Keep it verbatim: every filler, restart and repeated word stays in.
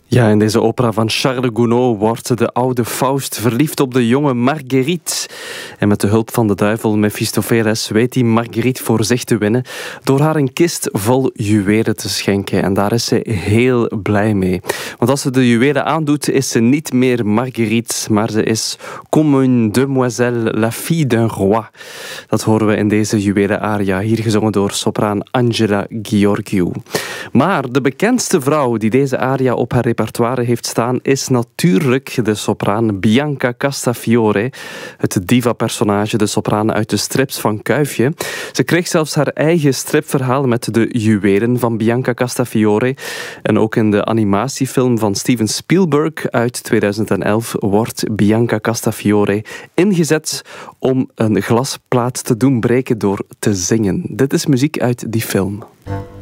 Ja, in deze opera van Charles Gounod wordt de oude Faust verliefd op de jonge Marguerite. En met de hulp van de duivel Mephistopheles weet hij Marguerite voor zich te winnen door haar een kist vol juwelen te schenken. En daar is ze heel blij mee. Want als ze de juwelen aandoet, is ze niet meer Marguerite, maar ze is comme une demoiselle, la fille d'un roi. Dat horen we in deze juwelen-aria, hier gezongen door sopraan Angela Gheorghiu. Maar de bekendste vrouw die deze aria op haar repertoire heeft staan is natuurlijk de sopraan Bianca Castafiore, het diva-personage, de sopraan uit de strips van Kuifje. Ze kreeg zelfs haar eigen stripverhaal met de juwelen van Bianca Castafiore. En ook in de animatiefilm van Steven Spielberg uit tweeduizend elf wordt Bianca Castafiore ingezet om een glasplaat te doen breken door te zingen. Dit is muziek uit die film.